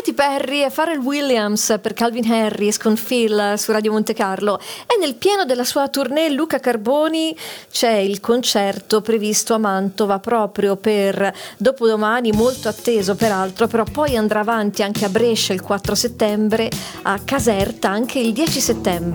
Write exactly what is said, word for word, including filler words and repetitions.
Katy Perry e Pharrell Williams per Calvin Harris con Phil su Radio Monte Carlo. E nel pieno della sua tournée Luca Carboni c'è il concerto previsto a Mantova proprio per dopodomani, molto atteso peraltro, però poi andrà avanti anche a Brescia il quattro settembre, a Caserta anche il dieci settembre.